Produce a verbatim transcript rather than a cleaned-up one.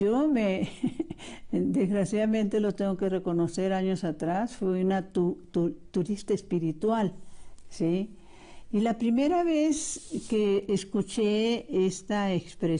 Yo me, desgraciadamente lo tengo que reconocer, años atrás, fui una tu, tu, turista espiritual, ¿sí? Y la primera vez que escuché esta expresión,